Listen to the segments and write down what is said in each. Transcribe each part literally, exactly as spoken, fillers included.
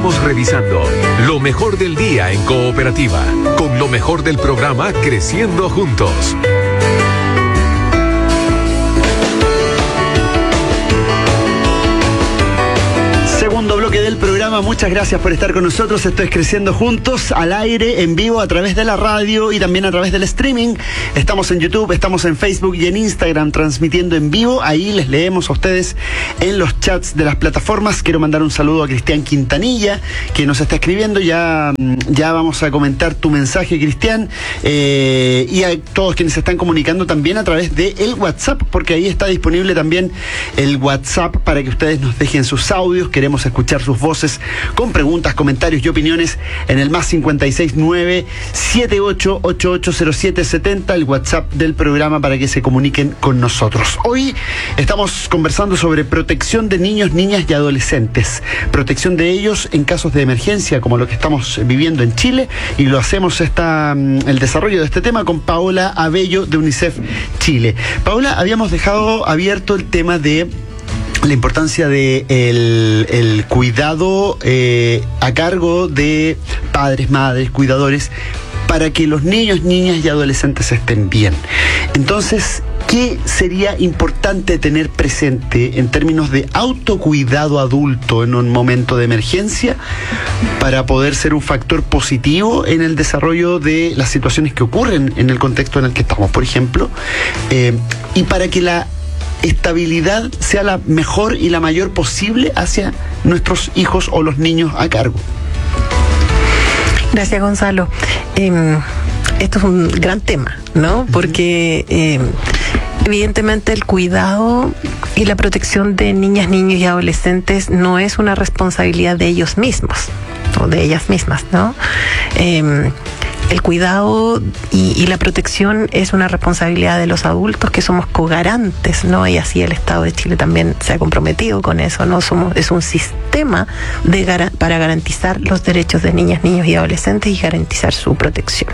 Seguimos revisando lo mejor del día en Cooperativa, con lo mejor del programa Creciendo Juntos. Segundo bloque del programa, muchas gracias por estar con nosotros. Esto es Creciendo Juntos, al aire, en vivo, a través de la radio y también a través del streaming. Estamos en YouTube, estamos en Facebook y en Instagram transmitiendo en vivo. Ahí les leemos a ustedes en los chats de las plataformas. Quiero mandar un saludo a Cristian Quintanilla, que nos está escribiendo. Ya, ya vamos a comentar tu mensaje, Cristian, eh, y a todos quienes se están comunicando también a través de el WhatsApp, porque ahí está disponible también el WhatsApp para que ustedes nos dejen sus audios. Queremos escuchar sus voces con preguntas, comentarios y opiniones en el más cincuenta y seis nueve siete ocho ocho ocho cero siete siete cero, el WhatsApp del programa, para que se comuniquen con nosotros. Hoy estamos conversando sobre protección de niños, niñas y adolescentes, protección de ellos en casos de emergencia como lo que estamos viviendo en Chile, y lo hacemos esta, el desarrollo de este tema con Paola Abello de UNICEF Chile. Paola, habíamos dejado abierto el tema de la importancia de el, el cuidado eh, a cargo de padres, madres, cuidadores, para que los niños, niñas y adolescentes estén bien. Entonces, ¿qué sería importante tener presente en términos de autocuidado adulto en un momento de emergencia para poder ser un factor positivo en el desarrollo de las situaciones que ocurren en el contexto en el que estamos, por ejemplo, eh, y para que la estabilidad sea la mejor y la mayor posible hacia nuestros hijos o los niños a cargo? Gracias, Gonzalo. Eh, esto es un gran tema, ¿no? Porque eh, evidentemente el cuidado y la protección de niñas, niños y adolescentes no es una responsabilidad de ellos mismos o de ellas mismas, ¿no? Eh, El cuidado y, y la protección es una responsabilidad de los adultos, que somos cogarantes, ¿no? Y así el Estado de Chile también se ha comprometido con eso, ¿no? Somos, es un sistema de, para garantizar los derechos de niñas, niños y adolescentes y garantizar su protección.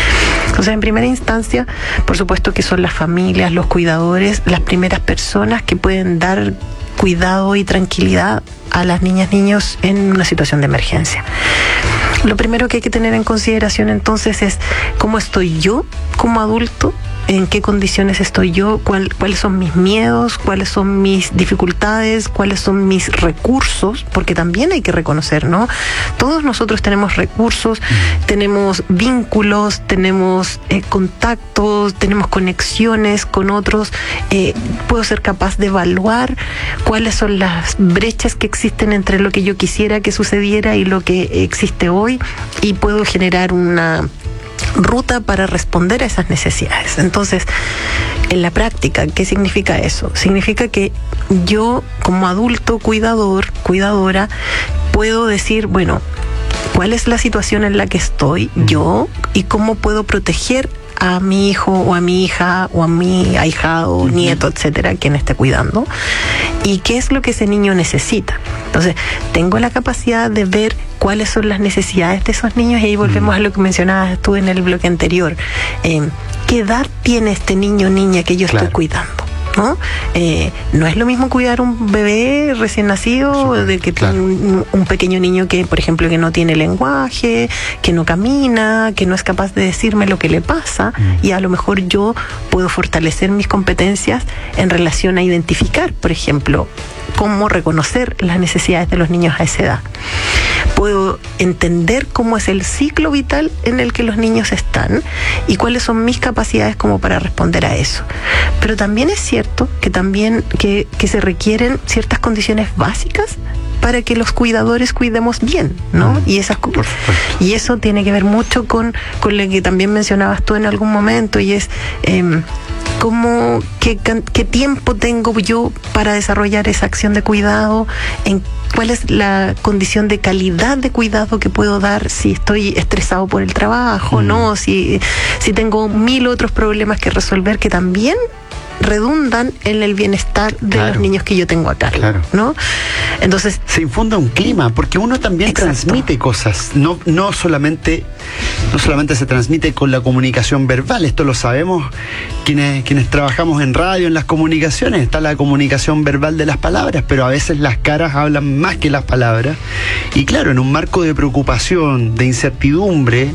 O sea, en primera instancia, por supuesto que son las familias, los cuidadores, las primeras personas que pueden dar cuidado y tranquilidad a las niñas, niños en una situación de emergencia. Lo primero que hay que tener en consideración entonces es cómo estoy yo como adulto, en qué condiciones estoy yo, cuál, cuáles son mis miedos, cuáles son mis dificultades, cuáles son mis recursos, porque también hay que reconocer, ¿no? Todos nosotros tenemos recursos, mm. tenemos vínculos, tenemos eh, contactos, tenemos conexiones con otros. Eh, puedo ser capaz de evaluar cuáles son las brechas que existen entre lo que yo quisiera que sucediera y lo que existe hoy, y puedo generar una ruta para responder a esas necesidades. Entonces, en la práctica, ¿qué significa eso? Significa que yo, como adulto cuidador, cuidadora, puedo decir, bueno, ¿cuál es la situación en la que estoy yo y cómo puedo proteger a mi hijo o a mi hija o a mi ahijado, uh-huh. nieto, etcétera, quien esté cuidando, y qué es lo que ese niño necesita? Entonces, tengo la capacidad de ver cuáles son las necesidades de esos niños, y ahí volvemos uh-huh. a lo que mencionabas tú en el bloque anterior. Eh, ¿Qué edad tiene este niño o niña que yo claro. estoy cuidando? ¿No? Eh, no es lo mismo cuidar un bebé recién nacido sí, de que claro. tiene un, un pequeño niño que, por ejemplo, que no tiene lenguaje, que no camina, que no es capaz de decirme lo que le pasa, mm. y a lo mejor yo puedo fortalecer mis competencias en relación a identificar, por ejemplo, cómo reconocer las necesidades de los niños a esa edad. Puedo entender cómo es el ciclo vital en el que los niños están y cuáles son mis capacidades como para responder a eso. Pero también es cierto que también que, que se requieren ciertas condiciones básicas para que los cuidadores cuidemos bien, ¿no? Y esas y eso tiene que ver mucho con, con lo que también mencionabas tú en algún momento, y es eh, cómo, qué, qué tiempo tengo yo para desarrollar esa acción de cuidado, en cuál es la condición de calidad de cuidado que puedo dar, si estoy estresado por el trabajo, mm. ¿no? Si, si tengo mil otros problemas que resolver que también redundan en el bienestar de claro. los niños que yo tengo acá, claro. ¿no? Entonces se infunda un clima, porque uno también exacto. transmite cosas, no, no solamente, no solamente se transmite con la comunicación verbal, esto lo sabemos quienes, quienes trabajamos en radio, en las comunicaciones, está la comunicación verbal de las palabras, pero a veces las caras hablan más que las palabras, y claro, en un marco de preocupación, de incertidumbre,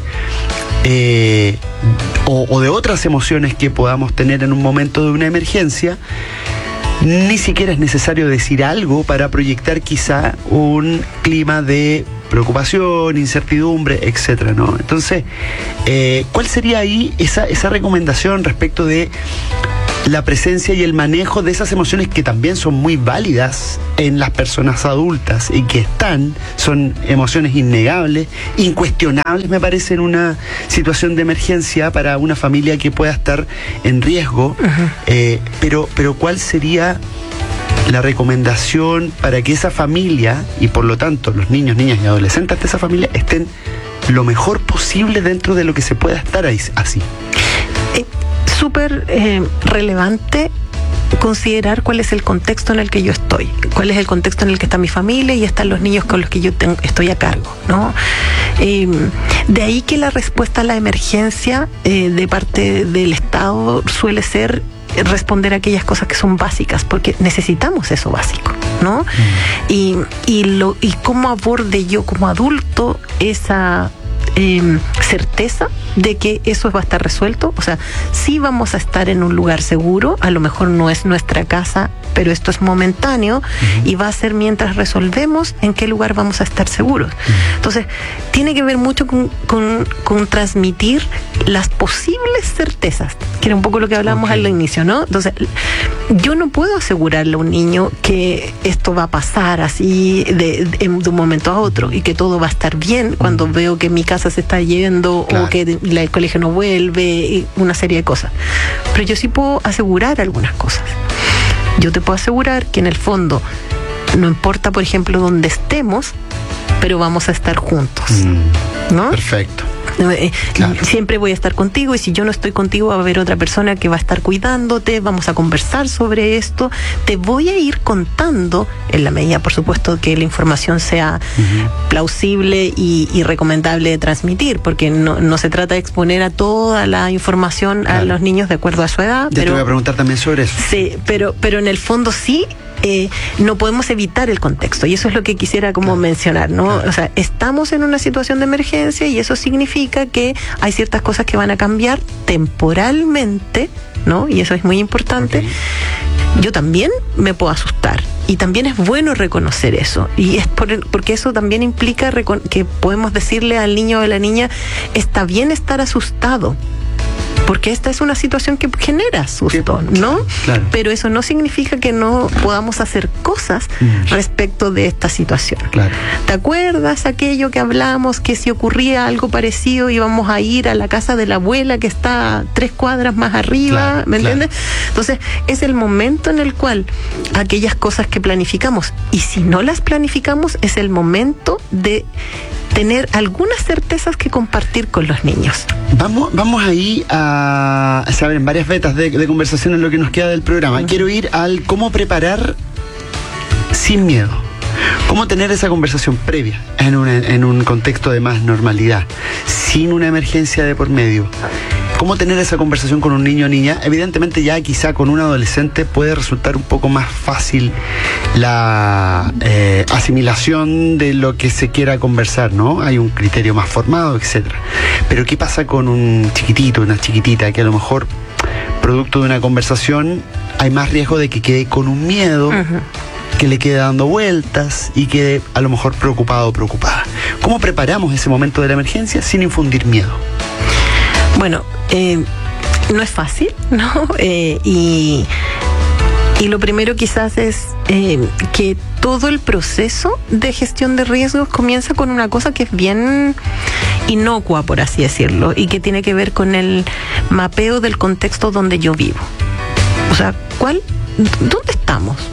eh, o, o de otras emociones que podamos tener en un momento de una emergencia, ni siquiera es necesario decir algo para proyectar quizá un clima de preocupación, incertidumbre, etcétera, ¿no? Entonces, eh, ¿cuál sería ahí esa, esa recomendación respecto de la presencia y el manejo de esas emociones que también son muy válidas en las personas adultas y que están, son emociones innegables, incuestionables, me parece, en una situación de emergencia para una familia que pueda estar en riesgo? Uh-huh. eh, pero, pero ¿cuál sería la recomendación para que esa familia, y por lo tanto los niños, niñas y adolescentes de esa familia, estén lo mejor posible dentro de lo que se pueda estar ahí, así? Eh. Súper eh, relevante considerar cuál es el contexto en el que yo estoy, cuál es el contexto en el que está mi familia y están los niños con los que yo tengo, estoy a cargo, ¿no? Eh, de ahí que la respuesta a la emergencia eh, de parte del Estado suele ser responder a aquellas cosas que son básicas, porque necesitamos eso básico, ¿no? Mm. Y, y, lo, y cómo aborde yo como adulto esa Eh, certeza de que eso va a estar resuelto. O sea, sí vamos a estar en un lugar seguro, a lo mejor no es nuestra casa, pero esto es momentáneo, uh-huh. y va a ser mientras resolvemos en qué lugar vamos a estar seguros. Uh-huh. Entonces, tiene que ver mucho con, con, con transmitir las posibles certezas, que era un poco lo que hablábamos okay. al inicio, ¿no? Entonces, yo no puedo asegurarle a un niño que esto va a pasar así de, de, de un momento a otro y que todo va a estar bien cuando uh-huh. veo que mi casa se está yendo, claro. o que el colegio no vuelve, y una serie de cosas. Pero yo sí puedo asegurar algunas cosas. Yo te puedo asegurar que en el fondo no importa, por ejemplo, dónde estemos, pero vamos a estar juntos, mm, ¿no? Perfecto. Eh, claro. Siempre voy a estar contigo, y si yo no estoy contigo va a haber otra persona que va a estar cuidándote, vamos a conversar sobre esto, te voy a ir contando, en la medida, por supuesto, que la información sea uh-huh. plausible y, y recomendable de transmitir, porque no, no se trata de exponer a toda la información claro. a los niños de acuerdo a su edad. Ya pero, te voy a preguntar también sobre eso. Sí, pero, pero en el fondo sí. Eh, no podemos evitar el contexto, y eso es lo que quisiera como claro, mencionar, ¿no? Claro. O sea, estamos en una situación de emergencia y eso significa que hay ciertas cosas que van a cambiar temporalmente, ¿no? Y eso es muy importante. Okay. Yo también me puedo asustar, y también es bueno reconocer eso, y es por, porque eso también implica recon- que podemos decirle al niño o a la niña, está bien estar asustado, porque esta es una situación que genera susto, ¿no? Claro. Pero eso no significa que no podamos hacer cosas mm. respecto de esta situación. Claro. ¿Te acuerdas aquello que hablamos, que si ocurría algo parecido íbamos a ir a la casa de la abuela que está tres cuadras más arriba? Claro, ¿me entiendes? Claro. Entonces, es el momento en el cual aquellas cosas que planificamos, y si no las planificamos, es el momento de tener algunas certezas que compartir con los niños. Vamos, vamos ahí a, a saber, en varias vetas de, de conversación en lo que nos queda del programa. Uh-huh. Quiero ir al cómo preparar sin miedo. Cómo tener esa conversación previa en, una, en un contexto de más normalidad, sin una emergencia de por medio. Cómo tener esa conversación con un niño o niña. Evidentemente ya quizá con un adolescente puede resultar un poco más fácil la eh, asimilación de lo que se quiera conversar, ¿no? Hay un criterio más formado, etcétera. Pero ¿qué pasa con un chiquitito, una chiquitita, que a lo mejor, producto de una conversación, hay más riesgo de que quede con un miedo, uh-huh. que le quede dando vueltas y quede a lo mejor preocupado o preocupada? ¿Cómo preparamos ese momento de la emergencia sin infundir miedo? Bueno, eh, no es fácil, ¿no? Eh, y, y lo primero quizás es eh, que todo el proceso de gestión de riesgos comienza con una cosa que es bien inocua, por así decirlo, y que tiene que ver con el mapeo del contexto donde yo vivo. O sea, ¿cuál, dónde estamos?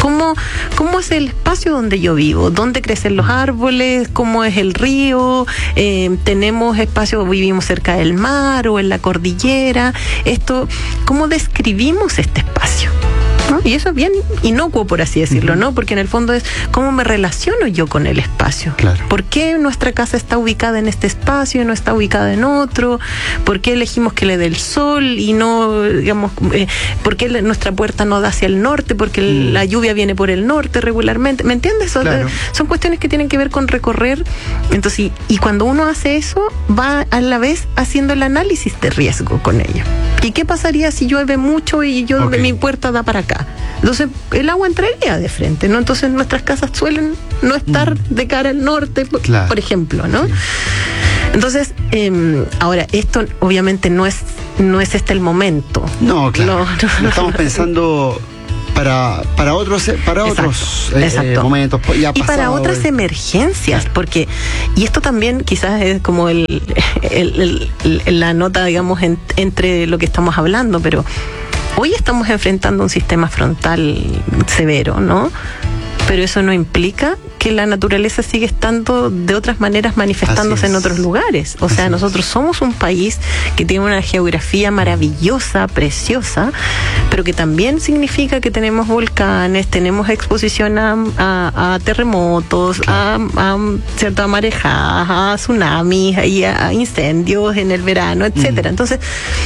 ¿Cómo, cómo es el espacio donde yo vivo? ¿Dónde crecen los árboles? ¿Cómo es el río? Eh, ¿Tenemos espacio, vivimos cerca del mar o en la cordillera? Esto, ¿cómo describimos este espacio? ¿No? Y eso es bien inocuo, por así decirlo, uh-huh. ¿no? Porque en el fondo es cómo me relaciono yo con el espacio. Claro. ¿Por qué nuestra casa está ubicada en este espacio y no está ubicada en otro? ¿Por qué elegimos que le dé el sol y no, digamos, eh, por qué le, nuestra puerta no da hacia el norte? Porque mm. la lluvia viene por el norte regularmente. ¿Me entiendes? Son, claro. son cuestiones que tienen que ver con recorrer. Entonces, y, y cuando uno hace eso, va a la vez haciendo el análisis de riesgo con ello. ¿Y qué pasaría si llueve mucho y yo okay. mi puerta da para acá? Entonces el agua entraría de frente, ¿no? Entonces nuestras casas suelen no estar mm. de cara al norte, claro. por ejemplo, ¿no? Sí. Entonces, eh, ahora, esto obviamente no es no es este el momento. No, claro. No, no, no estamos pensando para para otros para exacto, otros eh, exacto. momentos ya y para otras el... emergencias, porque y esto también quizás es como el, el, el, el la nota, digamos, en, entre lo que estamos hablando, pero hoy estamos enfrentando un sistema frontal severo, ¿no? Pero eso no implica que la naturaleza sigue estando de otras maneras manifestándose en otros lugares. O sea, nosotros somos un país que tiene una geografía maravillosa, preciosa, pero que también significa que tenemos volcanes, tenemos exposición a, a, a terremotos, a, a, ¿cierto? a marejadas, a tsunamis, y a, a incendios en el verano, etcétera. Mm. Entonces,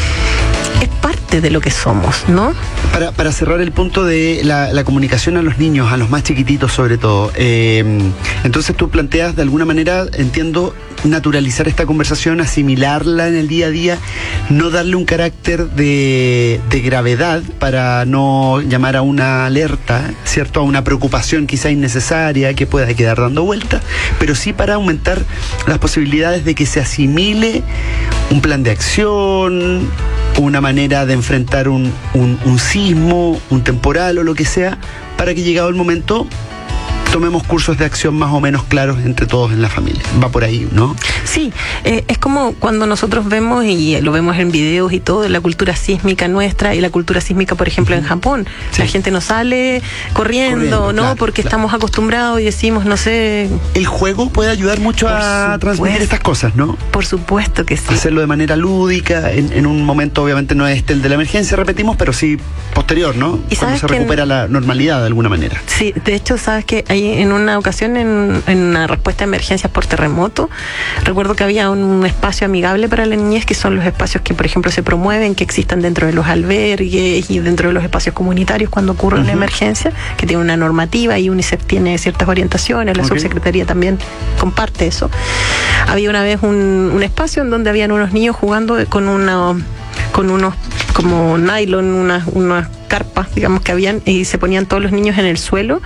es parte de lo que somos, ¿no? Para, para cerrar el punto de la, la comunicación a los niños, a los más chiquititos sobre todo, eh, entonces tú planteas de alguna manera, entiendo, naturalizar esta conversación, asimilarla en el día a día, no darle un carácter de, de gravedad para no llamar a una alerta, ¿cierto? A una preocupación quizá innecesaria que pueda quedar dando vuelta, pero sí para aumentar las posibilidades de que se asimile un plan de acción, una manera de enfrentar un, un, un sismo, un temporal o lo que sea, para que llegado el momento tomemos cursos de acción más o menos claros entre todos en la familia. Va por ahí, ¿no? Sí, eh, es como cuando nosotros vemos, y lo vemos en videos y todo, la cultura sísmica nuestra y la cultura sísmica, por ejemplo, uh-huh. en Japón. Sí. La gente no sale corriendo, corriendo ¿no? Claro, Porque claro. estamos acostumbrados y decimos, no sé... El juego puede ayudar mucho por a supuesto. transmitir estas cosas, ¿no? Por supuesto que sí. Hacerlo de manera lúdica, en, en un momento obviamente no es el de la emergencia, repetimos, pero sí posterior, ¿no? ¿Y Cuando se recupera en... la normalidad de alguna manera. Sí, de hecho, sabes que hay en una ocasión, en, en una respuesta a emergencias por terremoto, recuerdo que había un espacio amigable para la niñez, que son los espacios que, por ejemplo, se promueven, que existan dentro de los albergues y dentro de los espacios comunitarios cuando ocurre uh-huh. una emergencia, que tiene una normativa y UNICEF tiene ciertas orientaciones, la okay. subsecretaría también comparte eso. Había una vez un, un espacio en donde habían unos niños jugando con una con unos como nylon, unas unas carpas, digamos, que habían, y se ponían todos los niños en el suelo,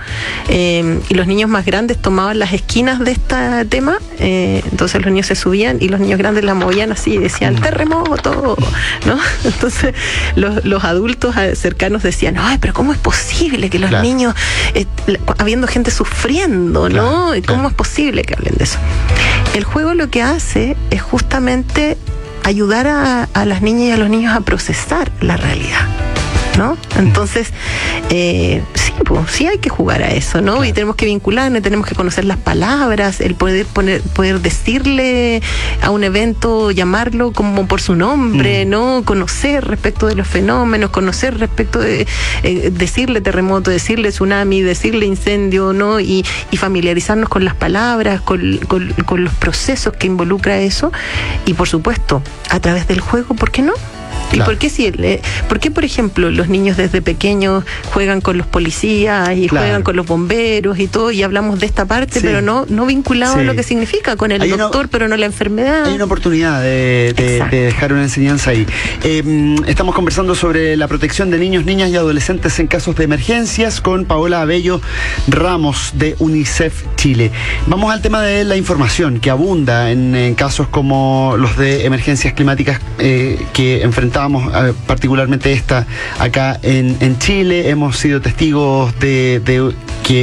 eh, y los niños más grandes tomaban las esquinas de este tema, eh, entonces los niños se subían y los niños grandes la movían así y decían terremoto, ¿no? Entonces los, los adultos cercanos decían, ay, pero ¿cómo es posible que los claro. niños, eh, habiendo gente sufriendo, ¿no? Claro, ¿Cómo claro. es posible que hablen de eso? El juego lo que hace es justamente ayudar a, a las niñas y a los niños a procesar la realidad, ¿no? Entonces, eh, sí, pues, sí hay que jugar a eso, ¿no? Claro. Y tenemos que vincularnos, tenemos que conocer las palabras, el poder poner, poder decirle a un evento, llamarlo como por su nombre, mm. ¿no? Conocer respecto de los fenómenos, conocer respecto de eh, decirle terremoto, decirle tsunami, decirle incendio, ¿no? Y, y familiarizarnos con las palabras, con, con, con los procesos que involucra eso, y por supuesto, a través del juego, ¿por qué no? ¿Y claro. por qué si eh, por qué, por ejemplo, los niños desde pequeños juegan con los policías y claro. juegan con los bomberos y todo, y hablamos de esta parte, sí. pero no no vinculado sí. a lo que significa con el hay doctor, una, pero no la enfermedad? Hay una oportunidad de, de, de dejar una enseñanza ahí. Eh, estamos conversando sobre la protección de niños, niñas y adolescentes en casos de emergencias con Paola Abello Ramos de UNICEF Chile. Vamos al tema de la información que abunda en, en casos como los de emergencias climáticas eh, que enfrentamos, particularmente esta acá en, en Chile. Hemos sido testigos de, de que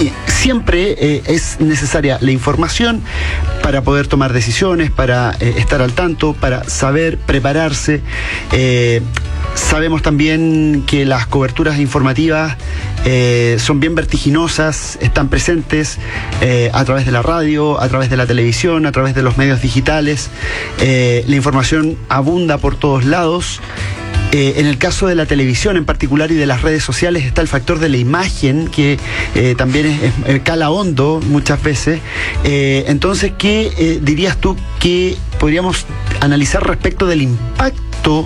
siempre eh, es necesaria la información para poder tomar decisiones, para eh, estar al tanto, para saber prepararse. Eh, Sabemos también que las coberturas informativas eh, son bien vertiginosas, están presentes eh, a través de la radio, a través de la televisión, a través de los medios digitales. Eh, la información abunda por todos lados. Eh, en el caso de la televisión en particular y de las redes sociales está el factor de la imagen que eh, también es, es, cala hondo muchas veces. Eh, entonces, ¿qué eh, dirías tú que podríamos analizar respecto del impacto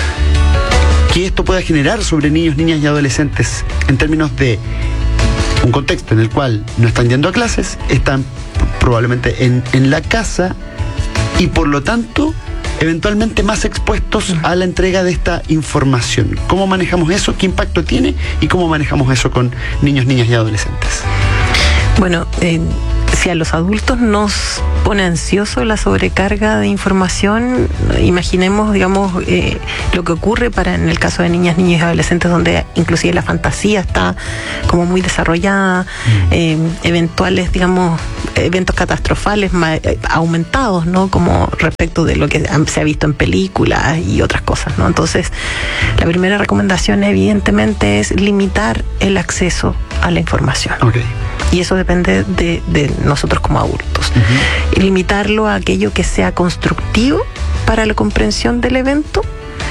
que esto pueda generar sobre niños, niñas y adolescentes en términos de un contexto en el cual no están yendo a clases, están probablemente en, en la casa y por lo tanto eventualmente más expuestos a la entrega de esta información? ¿Cómo manejamos eso? ¿Qué impacto tiene? ¿Y cómo manejamos eso con niños, niñas y adolescentes? Bueno, eh, si a los adultos nos pone ansioso la sobrecarga de información, imaginemos, digamos, eh, lo que ocurre para en el caso de niñas, niños y adolescentes, donde inclusive la fantasía está como muy desarrollada, eh, eventuales, digamos, eventos catastrofales ma- aumentados, ¿no? Como respecto de lo que se ha visto en películas y otras cosas, ¿no? Entonces, la primera recomendación evidentemente es limitar el acceso a la información. Okay. Y eso depende de, de nosotros como adultos. Uh-huh. Y limitarlo a aquello que sea constructivo para la comprensión del evento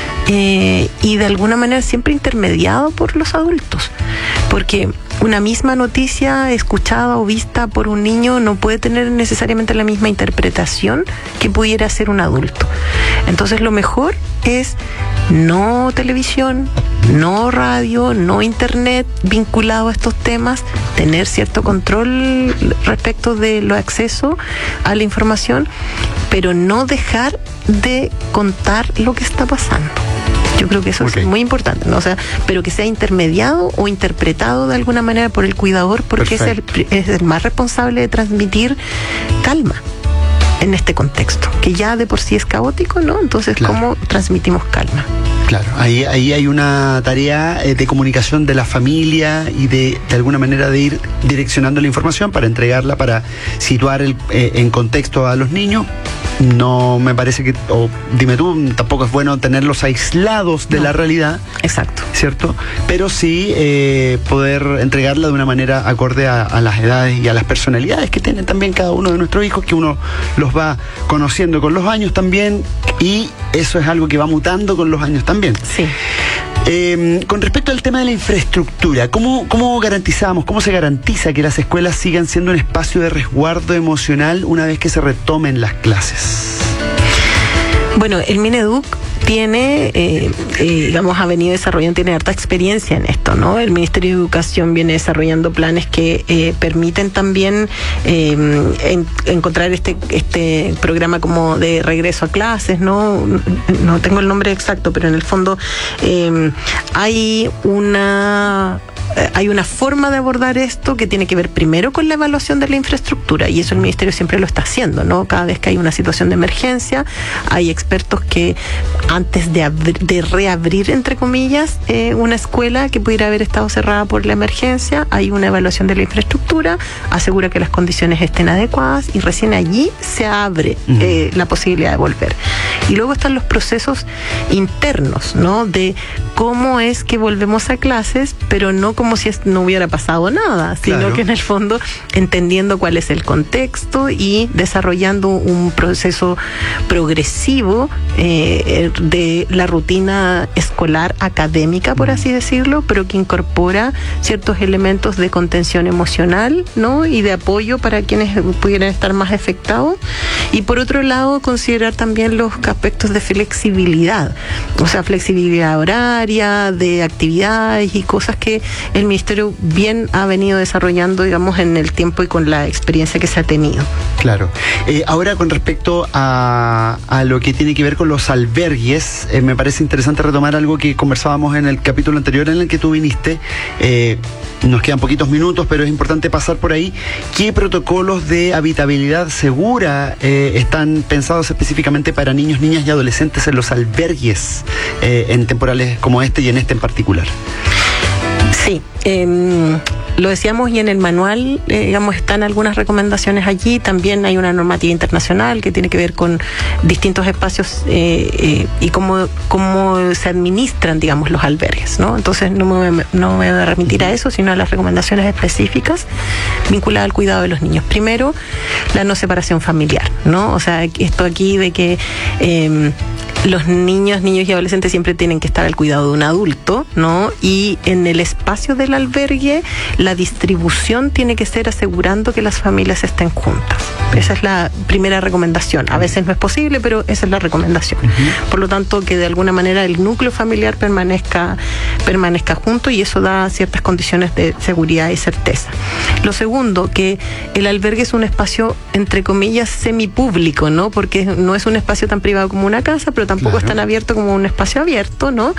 eh, y de alguna manera siempre intermediado por los adultos. Porque una misma noticia escuchada o vista por un niño no puede tener necesariamente la misma interpretación que pudiera hacer un adulto. Entonces lo mejor es no televisión, no radio, no internet vinculado a estos temas, tener cierto control respecto de lo acceso a la información, pero no dejar de contar lo que está pasando. Yo creo que eso okay. es muy importante, ¿no? O sea, pero que sea intermediado o interpretado de alguna manera por el cuidador, porque es el, es el más responsable de transmitir calma en este contexto, que ya de por sí es caótico, ¿no? Entonces, claro. ¿Cómo transmitimos calma? Claro, ahí, ahí hay una tarea de comunicación de la familia y de, de alguna manera de ir direccionando la información para entregarla, para situar el, eh, en contexto a los niños. No me parece que, o dime tú, tampoco es bueno tenerlos aislados de no. la realidad. Exacto. ¿Cierto? Pero sí eh, poder entregarla de una manera acorde a, a las edades y a las personalidades que tienen también cada uno de nuestros hijos, que uno los va conociendo con los años también, y eso es algo que va mutando con los años también. Sí. Eh, con respecto al tema de la infraestructura, ¿cómo, cómo garantizamos, cómo se garantiza que las escuelas sigan siendo un espacio de resguardo emocional una vez que se retomen las clases? Bueno, el Mineduc tiene, eh, eh, digamos, ha venido desarrollando, tiene harta experiencia en esto, ¿no? El Ministerio de Educación viene desarrollando planes que eh, permiten también eh, en, encontrar este este programa como de regreso a clases, ¿no? No tengo el nombre exacto, pero en el fondo eh, hay una... hay una forma de abordar esto que tiene que ver primero con la evaluación de la infraestructura, y eso el Ministerio siempre lo está haciendo, ¿no? Cada vez que hay una situación de emergencia, hay expertos que antes de, abri- de reabrir, entre comillas, eh, una escuela que pudiera haber estado cerrada por la emergencia, hay una evaluación de la infraestructura, asegura que las condiciones estén adecuadas y recién allí se abre eh, la posibilidad de volver. Y luego están los procesos internos, ¿no? De cómo es que volvemos a clases, pero no como si no hubiera pasado nada, sino claro. que en el fondo entendiendo cuál es el contexto y desarrollando un proceso progresivo eh, de la rutina escolar académica, por así decirlo, pero que incorpora ciertos elementos de contención emocional, ¿no? Y de apoyo para quienes pudieran estar más afectados. Y por otro lado, considerar también los aspectos de flexibilidad, o sea, flexibilidad horaria, de actividades y cosas que el Ministerio bien ha venido desarrollando, digamos, en el tiempo y con la experiencia que se ha tenido. Claro. Eh, ahora, con respecto a, a lo que tiene que ver con los albergues, eh, me parece interesante retomar algo que conversábamos en el capítulo anterior en el que tú viniste. Eh, nos quedan poquitos minutos, pero es importante pasar por ahí. ¿Qué protocolos de habitabilidad segura eh, están pensados específicamente para niños, niñas y adolescentes en los albergues eh, en temporales como este y en este en particular? Sí, eh, lo decíamos, y en el manual, eh, digamos, están algunas recomendaciones allí. También hay una normativa internacional que tiene que ver con distintos espacios eh, eh, y cómo, cómo se administran, digamos, los albergues, ¿no? Entonces no me, voy a, no me voy a remitir a eso, sino a las recomendaciones específicas vinculadas al cuidado de los niños. Primero, la no separación familiar, ¿no? O sea, esto aquí de que eh, los niños, niños y adolescentes siempre tienen que estar al cuidado de un adulto, ¿no? Y en el espacio del albergue, la distribución tiene que ser asegurando que las familias estén juntas. Esa es la primera recomendación. A veces no es posible, pero esa es la recomendación. Uh-huh. Por lo tanto, que de alguna manera el núcleo familiar permanezca, permanezca junto, y eso da ciertas condiciones de seguridad y certeza. Lo segundo, que el albergue es un espacio, entre comillas, semipúblico, ¿no? Porque no es un espacio tan privado como una casa, pero tampoco claro. es tan abierto como un espacio abierto, ¿no?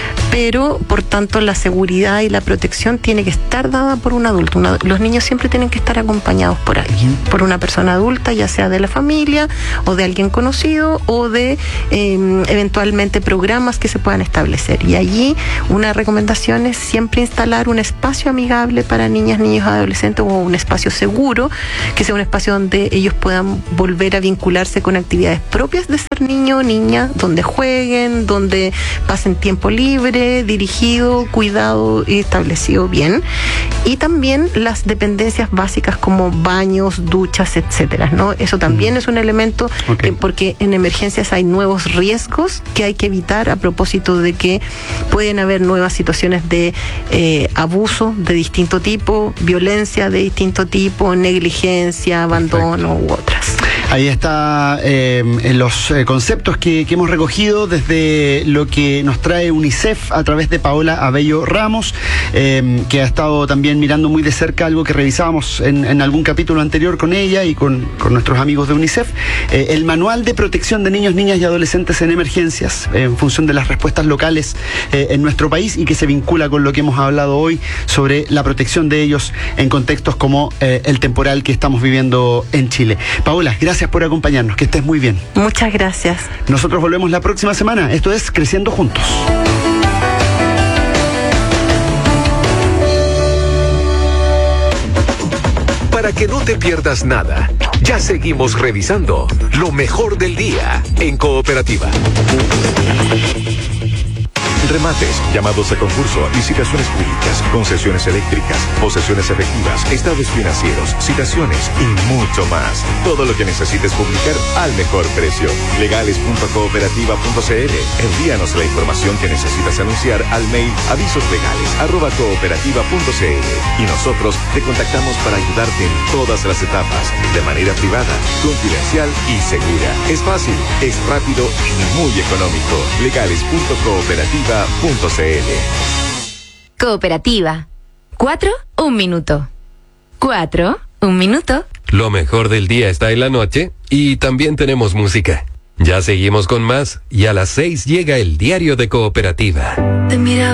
Pero, por tanto, la seguridad y la protección tiene que estar dada por un adulto. Una, los niños siempre tienen que estar acompañados por alguien, por una persona adulta, ya sea de la familia o de alguien conocido, o de eh, eventualmente programas que se puedan establecer. Y allí una recomendación es siempre instalar un espacio amigable para niñas, niños, adolescentes, o un espacio seguro, que sea un espacio donde ellos puedan volver a vincularse con actividades propias de ser niño o niña, donde jueguen, donde pasen tiempo libre, dirigido, cuidado y establecido bien. Y también las dependencias básicas como baños, duchas, etcétera, ¿no? Eso también mm. es un elemento, okay. eh, porque en emergencias hay nuevos riesgos que hay que evitar, a propósito de que pueden haber nuevas situaciones de eh, abuso de distinto tipo, violencia de distinto tipo, negligencia, abandono Perfecto. u otras. Ahí está eh, los eh, conceptos que, que hemos recogido desde lo que nos trae UNICEF a través de Paola Abello Ramos, eh, que ha estado también mirando muy de cerca algo que revisábamos en, en algún capítulo anterior con ella y con, con nuestros amigos de UNICEF, eh, el manual de protección de niños, niñas y adolescentes en emergencias, eh, en función de las respuestas locales eh, en nuestro país, y que se vincula con lo que hemos hablado hoy sobre la protección de ellos en contextos como eh, el temporal que estamos viviendo en Chile. Paola, gracias por acompañarnos, que estés muy bien. Muchas gracias. Nosotros volvemos la próxima semana. Esto es Creciendo Juntos. Para que no te pierdas nada, ya seguimos revisando lo mejor del día en Cooperativa. Remates, llamados a concurso, licitaciones públicas, concesiones eléctricas, posesiones efectivas, estados financieros, citaciones y mucho más. Todo lo que necesites publicar al mejor precio. legales punto cooperativa punto c l. Envíanos la información que necesitas anunciar al mail avisoslegales arroba cooperativa punto c l y nosotros te contactamos para ayudarte en todas las etapas, de manera privada, confidencial y segura. Es fácil, es rápido y muy económico. legales punto cooperativa punto c l. Cooperativa. Cuatro, un minuto. Cuatro, un minuto. Lo mejor del día está en la noche y también tenemos música. Ya seguimos con más y a las seis llega el diario de Cooperativa. Te miraba